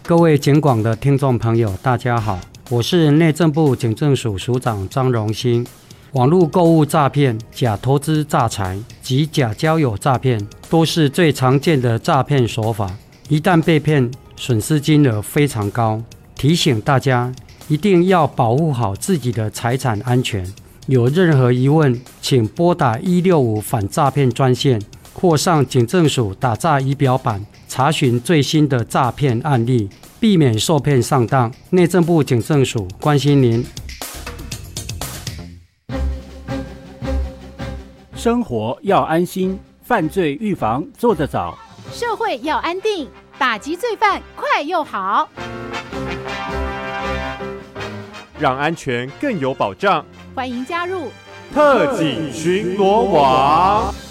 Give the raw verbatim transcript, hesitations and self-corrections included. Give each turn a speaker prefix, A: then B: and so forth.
A: 各位警广的听众朋友大家好，我是内政部警政署署长张荣兴。网络购物诈骗、假投资诈财及假交友诈骗都是最常见的诈骗手法，一旦被骗，损失金额非常高。提醒大家一定要保护好自己的财产安全，有任何疑问请拨打一六五反诈骗专线或上警政署打诈仪表板查询最新的诈骗案例，避免受骗上当。内政部警政署关心您。
B: 生活要安心，犯罪预防做得早；
C: 社会要安定，打击罪犯快又好。
D: 让安全更有保障，
C: 欢迎加入
D: 特警巡逻网。